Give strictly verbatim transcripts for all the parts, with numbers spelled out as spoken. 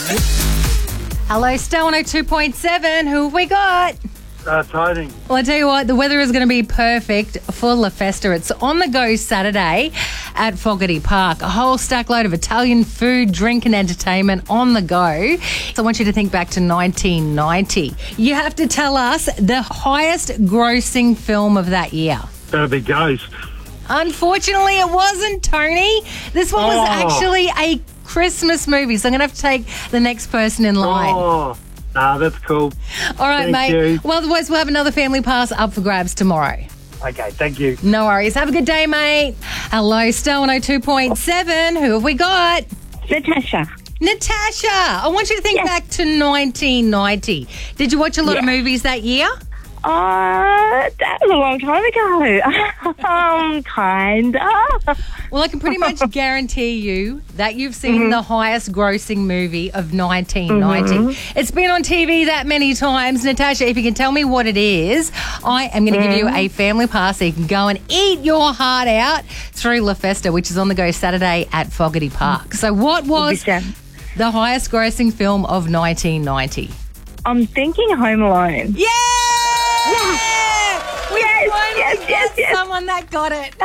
Hello, Star one oh two point seven. Who have we got? Uh, tiding. Well, I tell you what, the weather is going to be perfect for La Festa. It's on the go Saturday at Fogarty Park. A whole stack load of Italian food, drink and entertainment on the go. So I want you to think back to nineteen ninety. You have to tell us the highest grossing film of that year. That'll be Ghost. Unfortunately, it wasn't, Tony. This one was Oh. actually a Christmas movie, so I'm going to have to take the next person in line. Oh, nah, that's cool. All right, Thank mate. you. Well, otherwise, we'll have another family pass up for grabs tomorrow. Okay, thank you. No worries. Have a good day, mate. Hello, Star one oh two point seven. Who have we got? Natasha. Natasha. I want you to think Yes. back to nineteen ninety. Did you watch a lot of Yeah. movies that year? Uh, that was a long time ago. um, kind of. Well, I can pretty much guarantee you that you've seen Mm-hmm. the highest grossing movie of nineteen ninety. Mm-hmm. It's been on T V that many times. Natasha, if you can tell me what it is, I am going to give you Mm-hmm. a family pass so you can go and eat your heart out through La Festa, which is on the go Saturday at Fogarty Park. So what was the highest grossing film of nineteen ninety? I'm thinking Home Alone. Yeah! We Yes, finally yes, got yes, yes. someone that got it.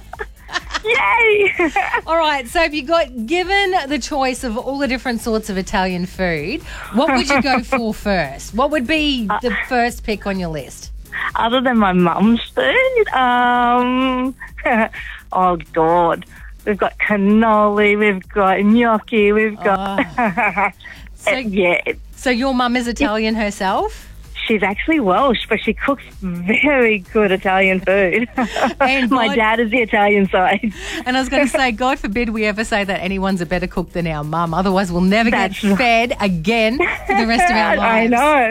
Yay! All right, so if you got given the choice of all the different sorts of Italian food, what would you go for first? What would be the first pick on your list? Other than my mum's food, um, oh God, we've got cannoli, we've got gnocchi, we've got So, yeah. so your mum is Italian herself? She's actually Welsh, but she cooks very good Italian food. And my God- dad is the Italian side. And I was going to say, God forbid we ever say that anyone's a better cook than our mum. Otherwise, we'll never That's get fed again for the rest of our I lives.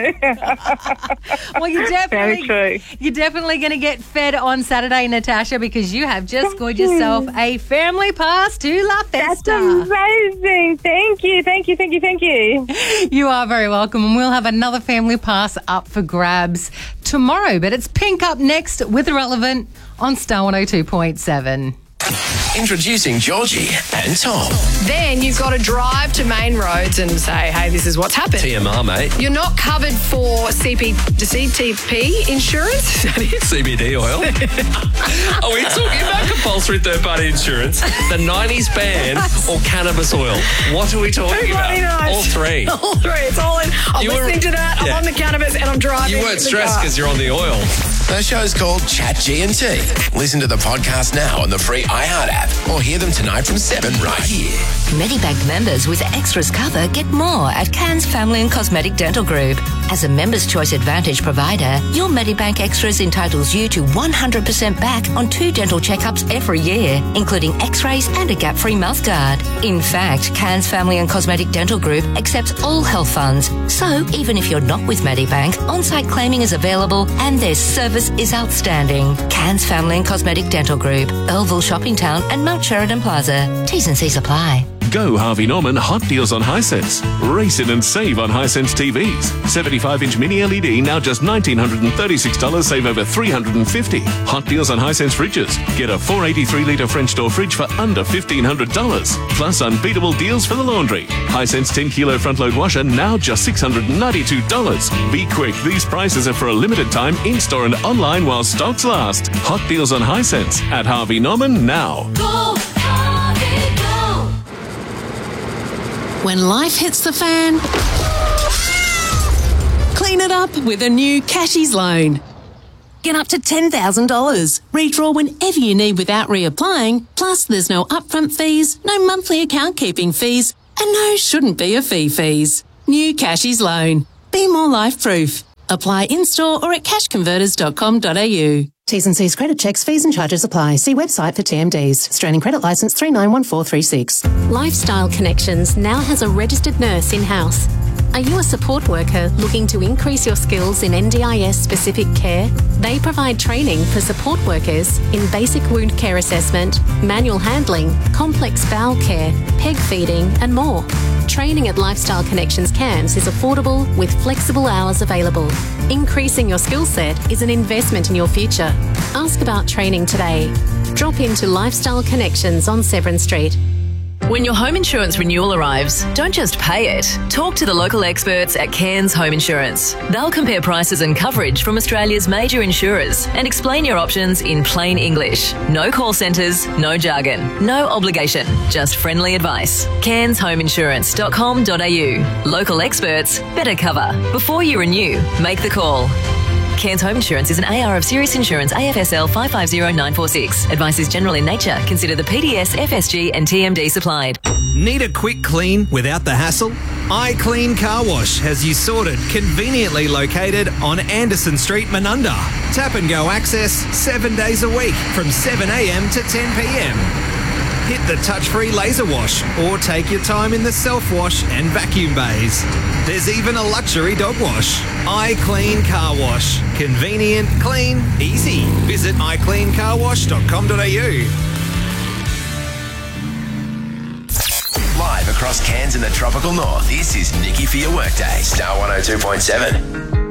know. Well, you're definitely, Very true. you're definitely going to get fed on Saturday, Natasha, because you have just scored yourself a family pass to La That's Festa. amazing. Thank you, thank you, thank you, thank you. You are very welcome, and we'll have another family pass up for grabs tomorrow. But it's Pink up next with Irrelevant on Star one oh two point seven. Introducing Georgie and Tom. Then you've got to drive to main roads and say, hey, this is what's happened. T M R, mate. You're not covered for C P, C T P insurance. Is that it? C B D oil. Are we talking about compulsory third-party insurance, the nineties ban, or cannabis oil? What are we talking Who bloody about? knows? All three. All three. It's all in. I'm You were- listening to that. I'm Yeah. on the cannabis and I'm driving. You weren't in the stressed car. because you're on the oil. The show's called Chat G and T. Listen to the podcast now on the free iHeart app, or hear them tonight from seven right here. Medibank members with extras cover get more at Cairns Family and Cosmetic Dental Group. As a Members' Choice Advantage provider, your Medibank Extras entitles you to one hundred percent back on two dental checkups every year, including x-rays and a gap-free mouthguard. In fact, Cairns Family and Cosmetic Dental Group accepts all health funds. So, even if you're not with Medibank, on-site claiming is available and their service is outstanding. Cairns Family and Cosmetic Dental Group, Earlville Shopping Town and Mount Sheridan Plaza. T's and C's apply. Go Harvey Norman hot deals on Hisense. Race in and save on Hisense T Vs. seventy-five inch mini L E D now just one thousand nine hundred thirty-six dollars, save over three hundred fifty dollars. Hot deals on Hisense fridges. Get a four eighty-three litre French door fridge for under fifteen hundred dollars. Plus unbeatable deals for the laundry. Hisense ten kilo front load washer now just six hundred ninety-two dollars. Be quick, these prices are for a limited time in-store and online while stocks last. Hot deals on Hisense at Harvey Norman now. When life hits the fan, clean it up with a new Cashies loan. Get up to ten thousand dollars. Redraw whenever you need without reapplying. Plus, there's no upfront fees, no monthly account keeping fees, and no shouldn't be a fee fees. New Cashies loan. Be more life-proof. Apply in-store or at cash converters dot com dot a u. T's and C's credit checks, fees and charges apply. See website for T M Ds. Australian Credit Licence three nine one four three six. Lifestyle Connections now has a registered nurse in-house. Are you a support worker looking to increase your skills in N D I S-specific care? They provide training for support workers in basic wound care assessment, manual handling, complex bowel care, peg feeding and more. Training at Lifestyle Connections Cairns is affordable with flexible hours available. Increasing your skill set is an investment in your future. Ask about training today. Drop into Lifestyle Connections on Severn Street. When your home insurance renewal arrives, don't just pay it. Talk to the local experts at Cairns Home Insurance. They'll compare prices and coverage from Australia's major insurers and explain your options in plain English. No call centres, no jargon, no obligation, just friendly advice. cairns home insurance dot com dot a u. Local experts, better cover. Before you renew, make the call. Cairns Home Insurance is an A R of Serious Insurance A F S L five five zero nine four six. Advice is general in nature. Consider the P D S, F S G and T M D supplied. Need a quick clean without the hassle? iClean Car Wash has you sorted, conveniently located on Anderson Street, Menunda. Tap and go access seven days a week from seven a m to ten p m. Hit the touch-free laser wash or take your time in the self-wash and vacuum bays. There's even a luxury dog wash. iClean Car Wash. Convenient, clean, easy. Visit i clean car wash dot com dot a u. Live across Cairns and the tropical north, this is Nikki for your workday. Star one oh two point seven.